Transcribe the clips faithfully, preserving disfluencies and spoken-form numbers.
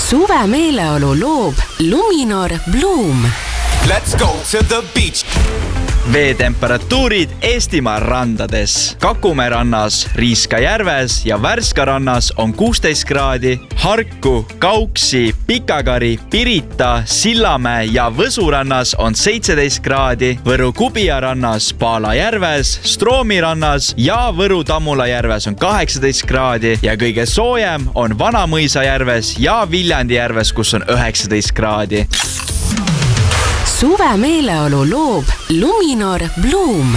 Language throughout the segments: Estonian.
Suve meeleolu loob Luminor Bloom. Let's go to the beach. Veetemperatuurid Eestimaa randades. Kakumäe rannas, Riiska järves ja Värska rannas on kuusteist kraadi. Harku, Kauksi, Pikakari, Pirita, Sillamäe ja Võsu rannas on seitseteist kraadi. Võru Kubia rannas, Paala järves, Stroomi rannas ja Võru Tammula järves on kaheksateist kraadi. Ja kõige soojem on Vanamõisa järves ja Viljandi järves, kus on üheksateist kraadi. Suve meeleolu loob Luminor Bloom.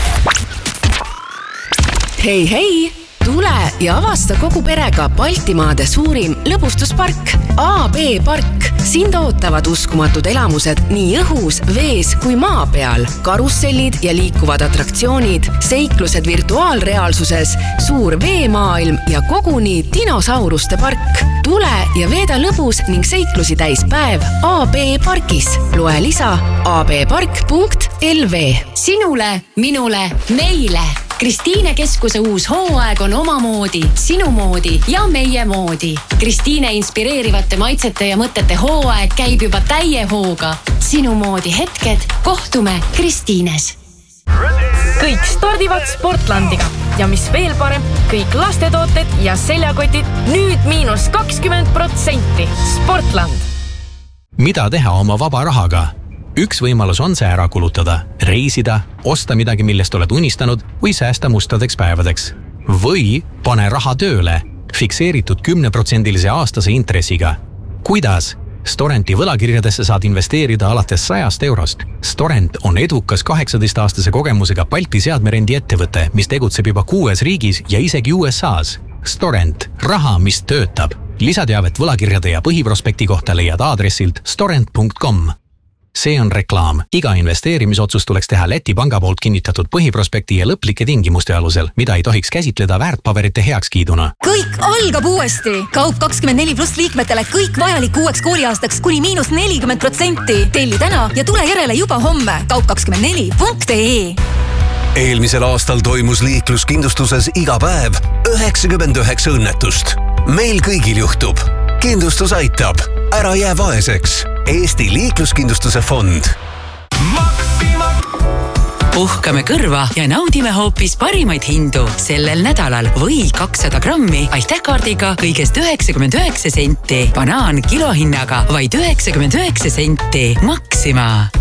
Hei, hei! Tule ja avasta kogu perega Baltimaade suurim lõbustuspark A B Park. Sind ootavad uskumatud elamused nii õhus, vees kui maa peal. Karussellid ja liikuvad atraktsioonid, seiklused virtuaalreaalsuses, suur veemaailm ja koguni dinosauruste park. Tule ja veeda lõbus ning seiklusi täis päev A B Parkis. Loe lisa a b park punkt l v. Sinule, minule, meile. Kristiine keskuse uus hooaeg on omamoodi, sinu moodi ja meie moodi. Kristiine inspireerivate maitsete ja mõtete hooaeg käib juba täie hooga. Sinu moodi hetked, kohtume Kristiines. Kõik stardivad Sportlandiga ja mis veel parem, kõik lastetooted ja seljakotid nüüd miinus kakskümmend protsenti. Sportland. Mida teha oma vaba rahaga? Üks võimalus on see ära kulutada, reisida, osta midagi, millest oled unistanud või säästa mustadeks päevadeks. Või pane raha tööle, fikseeritud kümneprotsendilise aastase intressiga. Kuidas? Storenti võlakirjadesse saad investeerida alates sajast eurost. Storent on edukas kaheksateist-aastase kogemusega Balti seadmerendi ettevõte, mis tegutseb juba kuues riigis ja isegi U S A's. Storent, raha, mis töötab. Lisateavet võlakirjade ja põhiprospekti kohta leiad aadressilt storent punkt com. See on reklaam. Iga investeerimisotsus tuleks teha Läti panga poolt kinnitatud põhiprospekti ja lõplike tingimuste alusel, mida ei tohiks käsitleda väärtpaberite heakskiiduna. Kõik algab uuesti! Kaup kakskümmend neli pluss liikmetele kõik vajalik uueks kooliaastaks kuni miinus nelikümmend protsenti. Telli täna ja tule järele juba homme. kaup kakskümmend neli punkt e. Eelmisel aastal toimus liikluskindlustuses iga päev üheksakümmend üheksa õnnetust. Meil kõigil juhtub. Kindlustus aitab. Ära jää vaeseks. Eesti liikluskindlustuse fond. Puhkame kõrva ja naudime hoopis parimaid hindu. Sellel nädalal või kakssada grammi Aitäh-kaardiga kõigest üheksakümmend üheksa senti. Banaan kilohinnaga vaid üheksakümmend üheksa senti. Maxima.